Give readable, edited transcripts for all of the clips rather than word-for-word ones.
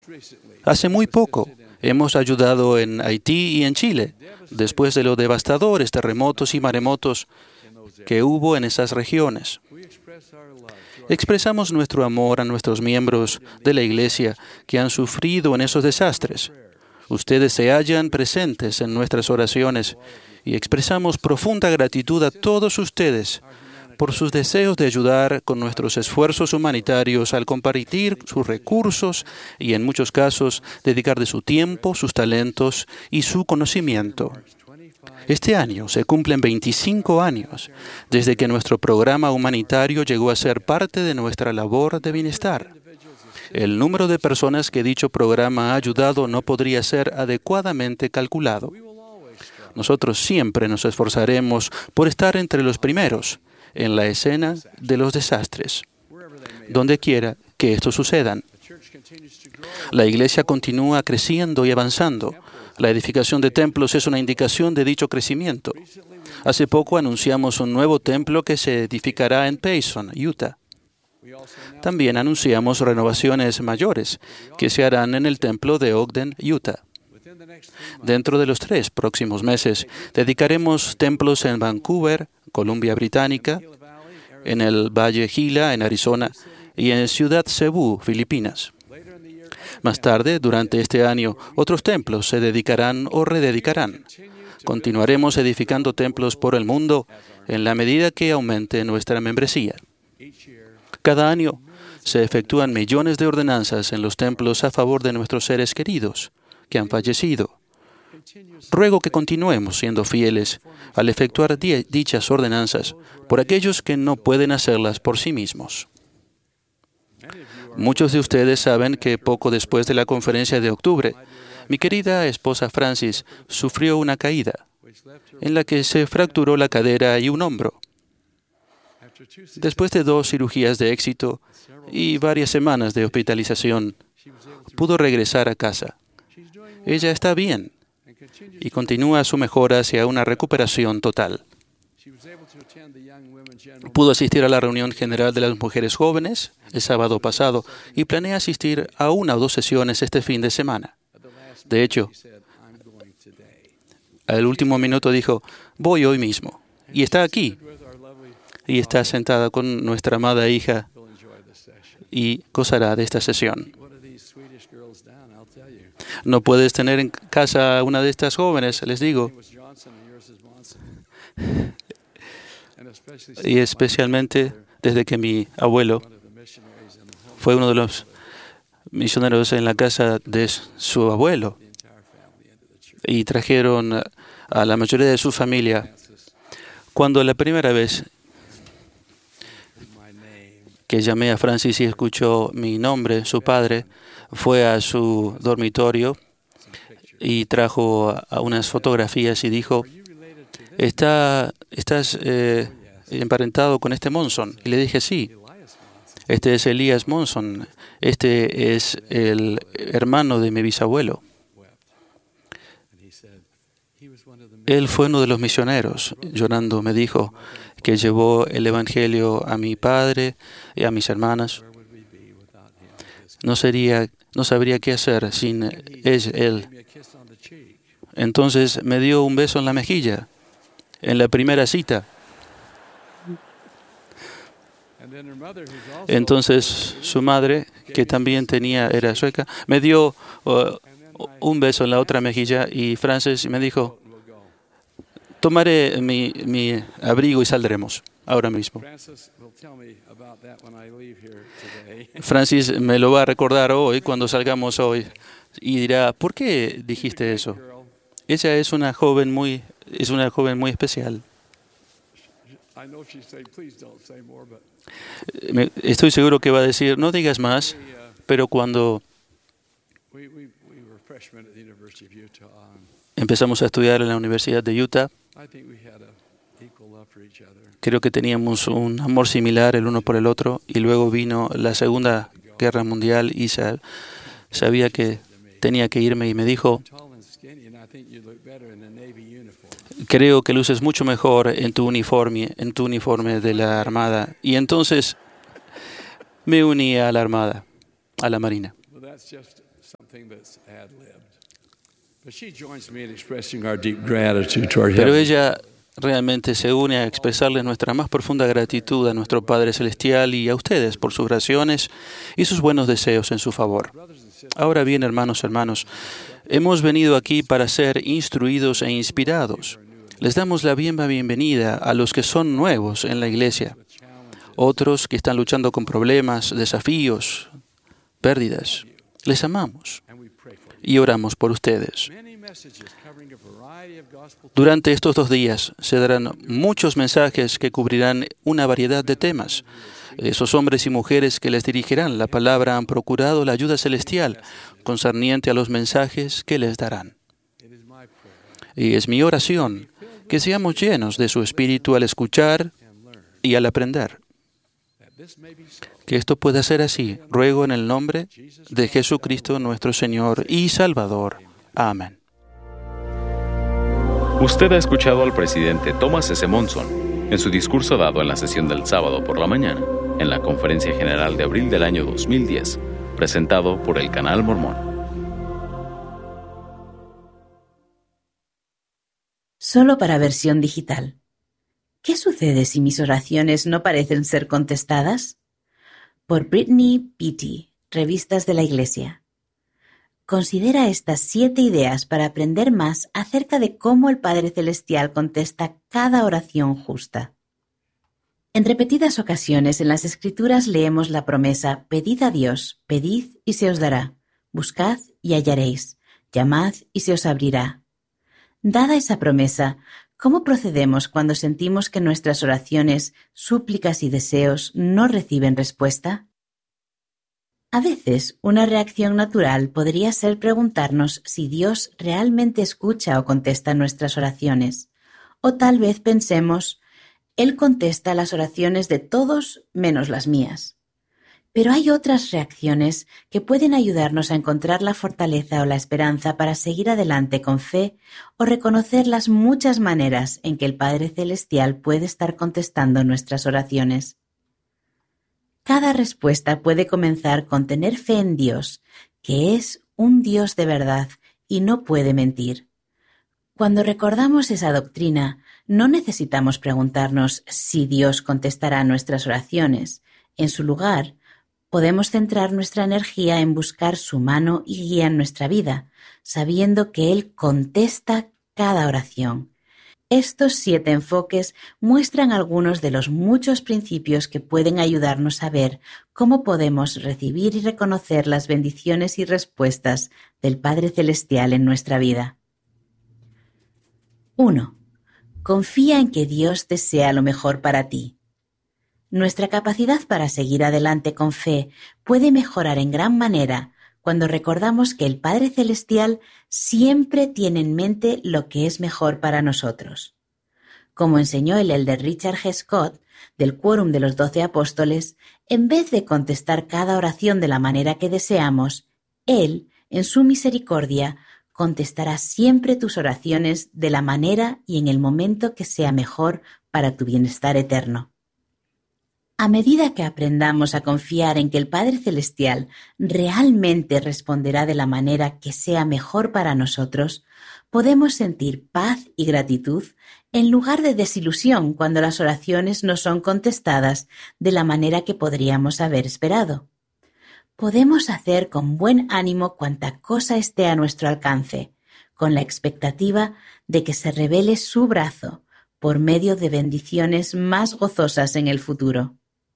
Hace muy poco hemos ayudado en Haití y en Chile, después de los devastadores terremotos y maremotos que hubo en esas regiones. Expresamos nuestro amor a nuestros miembros de la Iglesia que han sufrido en esos desastres. Ustedes se hallan presentes en nuestras oraciones y expresamos profunda gratitud a todos ustedes por sus deseos de ayudar con nuestros esfuerzos humanitarios al compartir sus recursos y, en muchos casos, dedicar de su tiempo, sus talentos y su conocimiento. Este año se cumplen 25 años desde que nuestro programa humanitario llegó a ser parte de nuestra labor de bienestar. El número de personas que dicho programa ha ayudado no podría ser adecuadamente calculado. Nosotros siempre nos esforzaremos por estar entre los primeros en la escena de los desastres, donde quiera que estos sucedan. La Iglesia continúa creciendo y avanzando. La edificación de templos es una indicación de dicho crecimiento. Hace poco anunciamos un nuevo templo que se edificará en Payson, Utah. También anunciamos renovaciones mayores que se harán en el templo de Ogden, Utah. Dentro de los 3 próximos meses, dedicaremos templos en Vancouver, Columbia Británica, en el Valle Gila, en Arizona, y en Ciudad Cebú, Filipinas. Más tarde, durante este año, otros templos se dedicarán o rededicarán. Continuaremos edificando templos por el mundo en la medida que aumente nuestra membresía. Cada año se efectúan millones de ordenanzas en los templos a favor de nuestros seres queridos que han fallecido. Ruego que continuemos siendo fieles al efectuar dichas ordenanzas por aquellos que no pueden hacerlas por sí mismos. Muchos de ustedes saben que poco después de la conferencia de octubre, mi querida esposa Francis sufrió una caída en la que se fracturó la cadera y un hombro. Después de 2 cirugías de éxito y varias semanas de hospitalización, pudo regresar a casa. Ella está bien y continúa su mejora hacia una recuperación total. Pudo asistir a la reunión general de las mujeres jóvenes el sábado pasado y planea asistir a 1 o 2 sesiones este fin de semana. De hecho, al último minuto dijo, voy hoy mismo. Y está aquí. Y está sentada con nuestra amada hija y gozará de esta sesión. No puedes tener en casa a una de estas jóvenes, les digo. Y especialmente desde que mi abuelo fue uno de los misioneros en la casa de su abuelo y trajeron a la mayoría de su familia. Cuando la primera vez que llamé a Francis y escuchó mi nombre, su padre fue a su dormitorio y trajo unas fotografías y dijo, ¿estás emparentado con este Monson? Y le dije, sí, este es Elías Monson, este es el hermano de mi bisabuelo. Él fue uno de los misioneros. Llorando me dijo que llevó el Evangelio a mi padre y a mis hermanas. No sabría qué hacer sin él. Entonces me dio un beso en la mejilla, en la primera cita. Entonces su madre, que también era sueca, me dio un beso en la otra mejilla y Francis me dijo, tomaré mi abrigo y saldremos ahora mismo. Francis me lo va a recordar hoy cuando salgamos hoy y dirá, ¿por qué dijiste eso? Ella es una joven muy especial. Estoy seguro que va a decir, no digas más, pero cuando empezamos a estudiar en la Universidad de Utah, creo que teníamos un amor similar el uno por el otro, y luego vino la Segunda Guerra Mundial y sabía que tenía que irme y me dijo, creo que luces mucho mejor en tu uniforme de la Armada. Y entonces me uní a la Armada, a la Marina. Pero ella realmente se une a expresarles nuestra más profunda gratitud a nuestro Padre Celestial y a ustedes por sus oraciones y sus buenos deseos en su favor. Ahora bien, hermanos, hemos venido aquí para ser instruidos e inspirados. Les damos la bienvenida a los que son nuevos en la iglesia, otros que están luchando con problemas, desafíos, pérdidas. Les amamos y oramos por ustedes. Durante estos 2 días se darán muchos mensajes que cubrirán una variedad de temas. Esos hombres y mujeres que les dirigirán la palabra han procurado la ayuda celestial concerniente a los mensajes que les darán. Y es mi oración que seamos llenos de su espíritu al escuchar y al aprender. Que esto pueda ser así, ruego en el nombre de Jesucristo nuestro Señor y Salvador. Amén. Usted ha escuchado al presidente Thomas S. Monson en su discurso dado en la sesión del sábado por la mañana, en la Conferencia General de abril del año 2010, presentado por el Canal Mormón. Solo para versión digital. ¿Qué sucede si mis oraciones no parecen ser contestadas? Por Brittany Beattie, Revistas de la Iglesia. Considera estas 7 ideas para aprender más acerca de cómo el Padre Celestial contesta cada oración justa. En repetidas ocasiones en las Escrituras leemos la promesa: pedid a Dios, pedid y se os dará, buscad y hallaréis, llamad y se os abrirá. Dada esa promesa, ¿cómo procedemos cuando sentimos que nuestras oraciones, súplicas y deseos no reciben respuesta? A veces, una reacción natural podría ser preguntarnos si Dios realmente escucha o contesta nuestras oraciones. O tal vez pensemos: Él contesta las oraciones de todos menos las mías. Pero hay otras reacciones que pueden ayudarnos a encontrar la fortaleza o la esperanza para seguir adelante con fe o reconocer las muchas maneras en que el Padre Celestial puede estar contestando nuestras oraciones. Cada respuesta puede comenzar con tener fe en Dios, que es un Dios de verdad y no puede mentir. Cuando recordamos esa doctrina, no necesitamos preguntarnos si Dios contestará nuestras oraciones. En su lugar, podemos centrar nuestra energía en buscar su mano y guía en nuestra vida, sabiendo que Él contesta cada oración. Estos 7 enfoques muestran algunos de los muchos principios que pueden ayudarnos a ver cómo podemos recibir y reconocer las bendiciones y respuestas del Padre Celestial en nuestra vida. 1. Confía en que Dios desea lo mejor para ti. Nuestra capacidad para seguir adelante con fe puede mejorar en gran manera cuando recordamos que el Padre Celestial siempre tiene en mente lo que es mejor para nosotros. Como enseñó el elder Richard G. Scott, del Quórum de los 12 Apóstoles, en vez de contestar cada oración de la manera que deseamos, Él, en su misericordia, contestará siempre tus oraciones de la manera y en el momento que sea mejor para tu bienestar eterno. A medida que aprendamos a confiar en que el Padre Celestial realmente responderá de la manera que sea mejor para nosotros, podemos sentir paz y gratitud en lugar de desilusión cuando las oraciones no son contestadas de la manera que podríamos haber esperado. Podemos hacer con buen ánimo cuanta cosa esté a nuestro alcance, con la expectativa de que se revele su brazo por medio de bendiciones más gozosas en el futuro.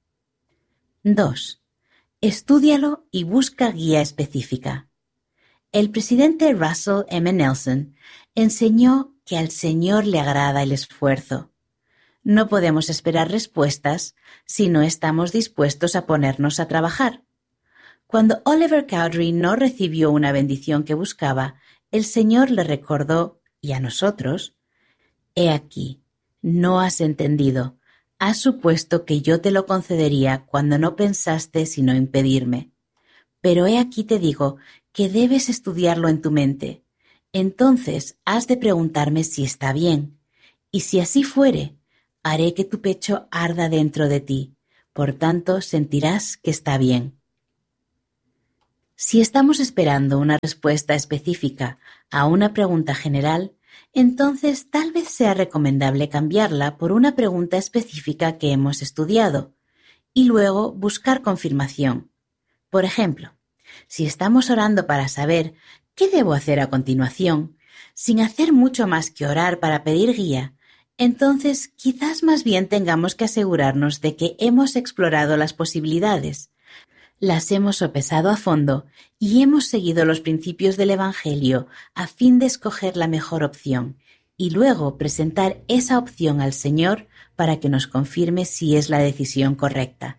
2. Estúdialo y busca guía específica. El presidente Russell M. Nelson enseñó que al Señor le agrada el esfuerzo. No podemos esperar respuestas si no estamos dispuestos a ponernos a trabajar. Cuando Oliver Cowdery no recibió una bendición que buscaba, el Señor le recordó, y a nosotros: «He aquí, no has entendido. Has supuesto que yo te lo concedería cuando no pensaste sino impedirme. Pero he aquí te digo que debes estudiarlo en tu mente. Entonces has de preguntarme si está bien. Y si así fuere, haré que tu pecho arda dentro de ti. Por tanto, sentirás que está bien». Si estamos esperando una respuesta específica a una pregunta general, entonces tal vez sea recomendable cambiarla por una pregunta específica que hemos estudiado y luego buscar confirmación. Por ejemplo, si estamos orando para saber qué debo hacer a continuación, sin hacer mucho más que orar para pedir guía, entonces quizás más bien tengamos que asegurarnos de que hemos explorado las posibilidades, las hemos sopesado a fondo y hemos seguido los principios del Evangelio a fin de escoger la mejor opción y luego presentar esa opción al Señor para que nos confirme si es la decisión correcta.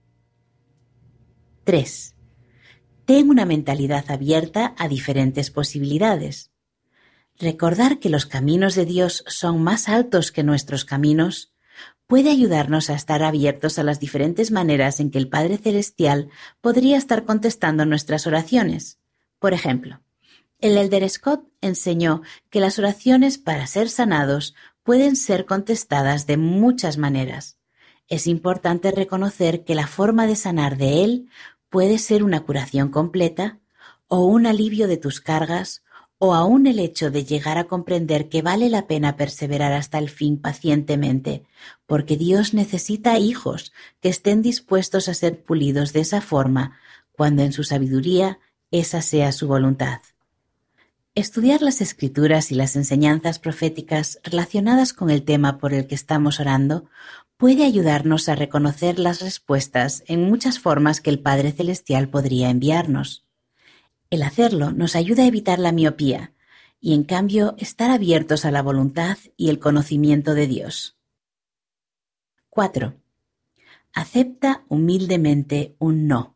3. Ten una mentalidad abierta a diferentes posibilidades. Recordar que los caminos de Dios son más altos que nuestros caminos puede ayudarnos a estar abiertos a las diferentes maneras en que el Padre Celestial podría estar contestando nuestras oraciones. Por ejemplo, el Elder Scott enseñó que las oraciones para ser sanados pueden ser contestadas de muchas maneras. Es importante reconocer que la forma de sanar de Él puede ser una curación completa, o un alivio de tus cargas, o aún el hecho de llegar a comprender que vale la pena perseverar hasta el fin pacientemente, porque Dios necesita hijos que estén dispuestos a ser pulidos de esa forma, cuando en su sabiduría esa sea su voluntad. Estudiar las Escrituras y las enseñanzas proféticas relacionadas con el tema por el que estamos orando puede ayudarnos a reconocer las respuestas en muchas formas que el Padre Celestial podría enviarnos. El hacerlo nos ayuda a evitar la miopía y, en cambio, estar abiertos a la voluntad y el conocimiento de Dios. 4. Acepta humildemente un no.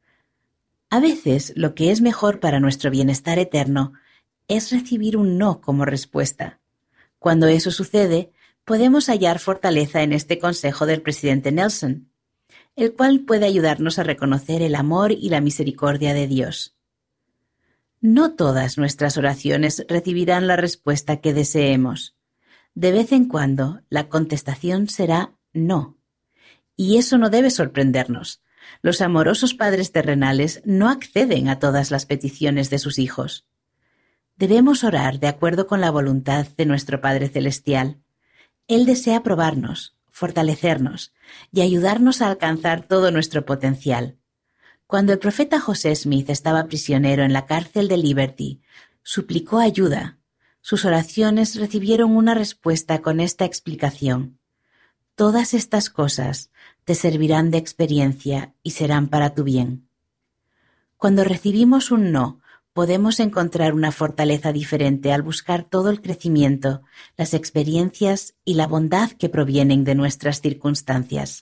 A veces, lo que es mejor para nuestro bienestar eterno es recibir un no como respuesta. Cuando eso sucede, podemos hallar fortaleza en este consejo del presidente Nelson, el cual puede ayudarnos a reconocer el amor y la misericordia de Dios. No todas nuestras oraciones recibirán la respuesta que deseemos. De vez en cuando, la contestación será no. Y eso no debe sorprendernos. Los amorosos padres terrenales no acceden a todas las peticiones de sus hijos. Debemos orar de acuerdo con la voluntad de nuestro Padre Celestial. Él desea probarnos, fortalecernos y ayudarnos a alcanzar todo nuestro potencial. Cuando el profeta José Smith estaba prisionero en la cárcel de Liberty, suplicó ayuda. Sus oraciones recibieron una respuesta con esta explicación: todas estas cosas te servirán de experiencia y serán para tu bien. Cuando recibimos un no, podemos encontrar una fortaleza diferente al buscar todo el crecimiento, las experiencias y la bondad que provienen de nuestras circunstancias.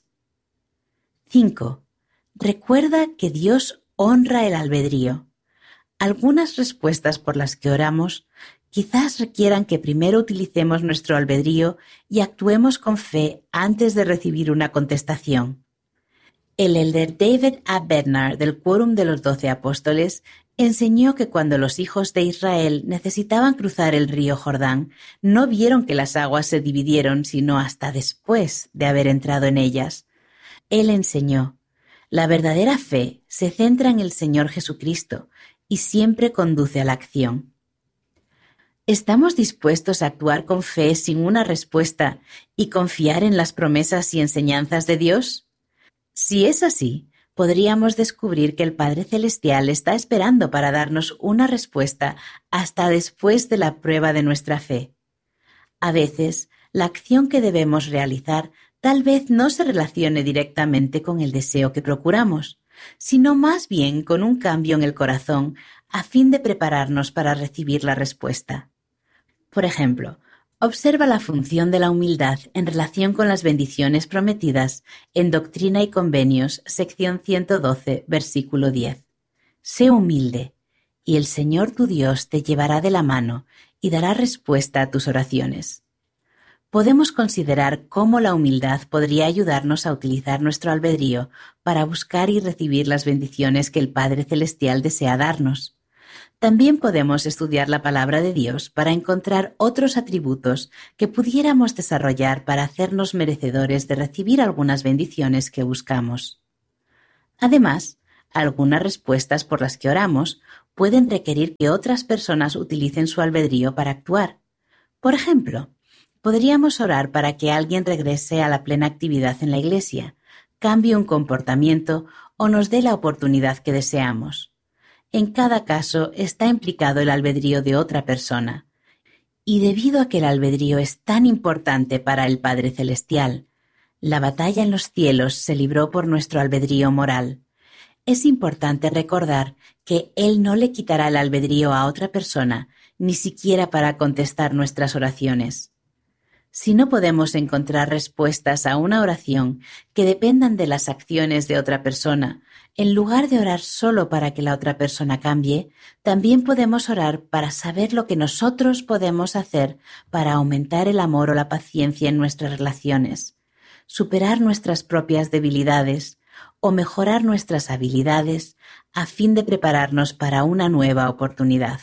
5. Recuerda que Dios honra el albedrío. Algunas respuestas por las que oramos quizás requieran que primero utilicemos nuestro albedrío y actuemos con fe antes de recibir una contestación. El elder David A. Bednar del Quórum de los 12 Apóstoles enseñó que cuando los hijos de Israel necesitaban cruzar el río Jordán, no vieron que las aguas se dividieron sino hasta después de haber entrado en ellas. Él enseñó: la verdadera fe se centra en el Señor Jesucristo y siempre conduce a la acción. ¿Estamos dispuestos a actuar con fe sin una respuesta y confiar en las promesas y enseñanzas de Dios? Si es así, podríamos descubrir que el Padre Celestial está esperando para darnos una respuesta hasta después de la prueba de nuestra fe. A veces, la acción que debemos realizar tal vez no se relacione directamente con el deseo que procuramos, sino más bien con un cambio en el corazón a fin de prepararnos para recibir la respuesta. Por ejemplo, observa la función de la humildad en relación con las bendiciones prometidas en Doctrina y Convenios, sección 112, versículo 10. Sé humilde, y el Señor tu Dios te llevará de la mano y dará respuesta a tus oraciones. Podemos considerar cómo la humildad podría ayudarnos a utilizar nuestro albedrío para buscar y recibir las bendiciones que el Padre Celestial desea darnos. También podemos estudiar la palabra de Dios para encontrar otros atributos que pudiéramos desarrollar para hacernos merecedores de recibir algunas bendiciones que buscamos. Además, Algunas respuestas por las que oramos pueden requerir que otras personas utilicen su albedrío para actuar. Por ejemplo, podríamos orar para que alguien regrese a la plena actividad en la iglesia, cambie un comportamiento o nos dé la oportunidad que deseamos. En cada caso está implicado el albedrío de otra persona. Y debido a que el albedrío es tan importante para el Padre Celestial, la batalla en los cielos se libró por nuestro albedrío moral. Es importante recordar que Él no le quitará el albedrío a otra persona, ni siquiera para contestar nuestras oraciones. Si no podemos encontrar respuestas a una oración que dependan de las acciones de otra persona, en lugar de orar solo para que la otra persona cambie, también podemos orar para saber lo que nosotros podemos hacer para aumentar el amor o la paciencia en nuestras relaciones, superar nuestras propias debilidades o mejorar nuestras habilidades a fin de prepararnos para una nueva oportunidad.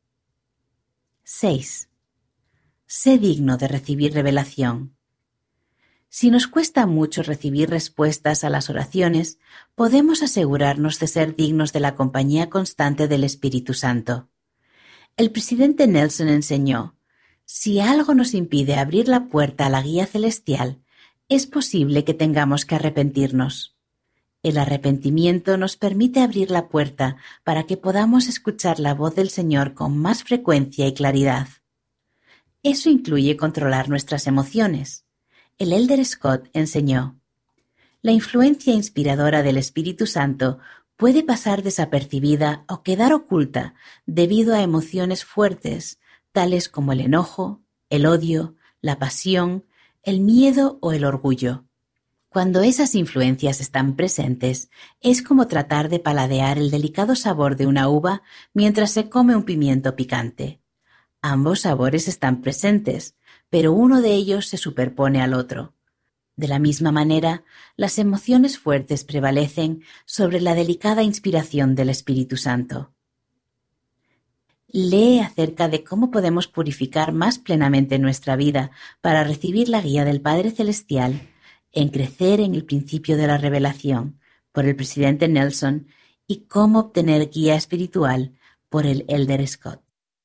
6. Sé digno de recibir revelación. Si nos cuesta mucho recibir respuestas a las oraciones, podemos asegurarnos de ser dignos de la compañía constante del Espíritu Santo. El presidente Nelson enseñó: si algo nos impide abrir la puerta a la guía celestial, es posible que tengamos que arrepentirnos. El arrepentimiento nos permite abrir la puerta para que podamos escuchar la voz del Señor con más frecuencia y claridad. Eso incluye controlar nuestras emociones. El Elder Scott enseñó: la influencia inspiradora del Espíritu Santo puede pasar desapercibida o quedar oculta debido a emociones fuertes, tales como el enojo, el odio, la pasión, el miedo o el orgullo. Cuando esas influencias están presentes, es como tratar de paladear el delicado sabor de una uva mientras se come un pimiento picante. Ambos sabores están presentes, pero uno de ellos se superpone al otro. De la misma manera, las emociones fuertes prevalecen sobre la delicada inspiración del Espíritu Santo. Lee acerca de cómo podemos purificar más plenamente nuestra vida para recibir la guía del Padre Celestial en Crecer en el Principio de la Revelación, por el presidente Nelson, y Cómo obtener guía espiritual, por el Elder Scott.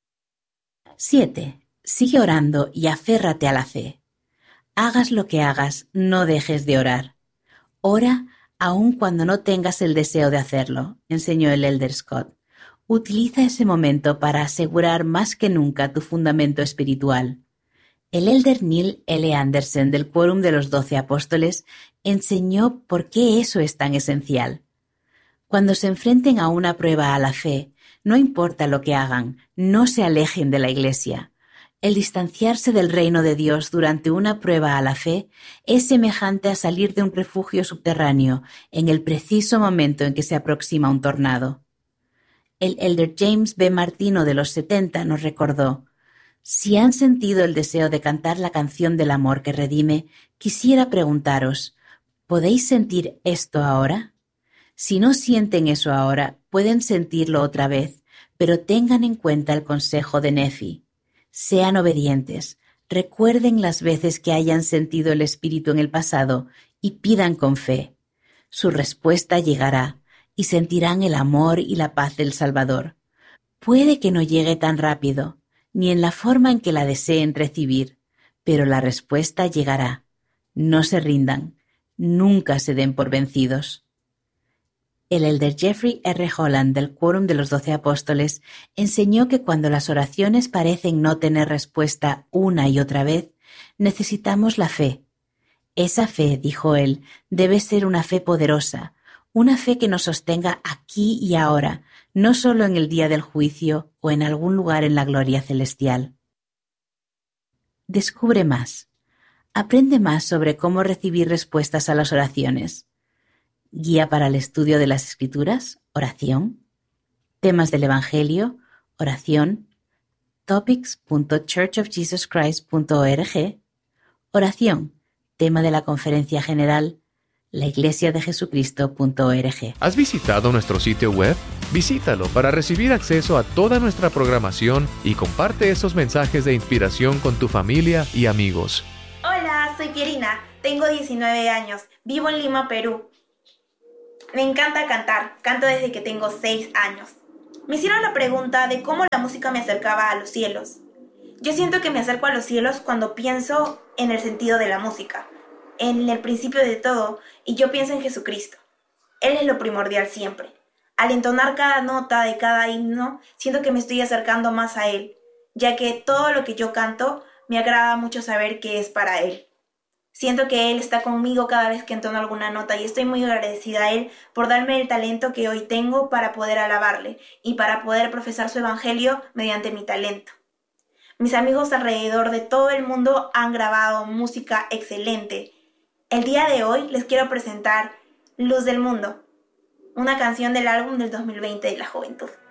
7. Sigue orando y aférrate a la fe. Hagas lo que hagas, no dejes de orar. Ora aun cuando no tengas el deseo de hacerlo, enseñó el Elder Scott. Utiliza ese momento para asegurar más que nunca tu fundamento espiritual. El Elder Neil L. Anderson del Quórum de los 12 Apóstoles enseñó por qué eso es tan esencial. Cuando se enfrenten a una prueba a la fe, no importa lo que hagan, no se alejen de la Iglesia. El distanciarse del reino de Dios durante una prueba a la fe es semejante a salir de un refugio subterráneo en el preciso momento en que se aproxima un tornado. El Elder James B. Martino de los 70 nos recordó: si han sentido el deseo de cantar la canción del amor que redime, quisiera preguntaros, ¿podéis sentir esto ahora? Si no sienten eso ahora, pueden sentirlo otra vez, pero tengan en cuenta el consejo de Nefi. Sean obedientes, recuerden las veces que hayan sentido el Espíritu en el pasado y pidan con fe. Su respuesta llegará y sentirán el amor y la paz del Salvador. Puede que no llegue tan rápido, ni en la forma en que la deseen recibir, pero la respuesta llegará. No se rindan, nunca se den por vencidos. El Elder Jeffrey R. Holland del Quórum de los 12 Apóstoles enseñó que cuando las oraciones parecen no tener respuesta una y otra vez, necesitamos la fe. Esa fe, dijo él, debe ser una fe poderosa, una fe que nos sostenga aquí y ahora, no solo en el día del juicio o en algún lugar en la gloria celestial. Descubre más. Aprende más sobre cómo recibir respuestas a las oraciones. Guía para el estudio de las Escrituras, oración. Temas del Evangelio, oración. topics.churchofjesuschrist.org. Oración. Tema de la Conferencia General, laiglesiadejesucristo.org. ¿Has visitado nuestro sitio web? Visítalo para recibir acceso a toda nuestra programación y comparte esos mensajes de inspiración con tu familia y amigos. Hola, soy Pierina, tengo 19 años, vivo en Lima, Perú. Me encanta cantar, canto desde que tengo 6 años. Me hicieron la pregunta de cómo la música me acercaba a los cielos. Yo siento que me acerco a los cielos cuando pienso en el sentido de la música, en el principio de todo, y yo pienso en Jesucristo. Él es lo primordial siempre. Al entonar cada nota de cada himno, siento que me estoy acercando más a Él, ya que todo lo que yo canto me agrada mucho saber que es para Él. Siento que Él está conmigo cada vez que entono alguna nota y estoy muy agradecida a Él por darme el talento que hoy tengo para poder alabarle y para poder profesar su evangelio mediante mi talento. Mis amigos alrededor de todo el mundo han grabado música excelente. El día de hoy les quiero presentar Luz del Mundo, una canción del álbum del 2020 de la juventud.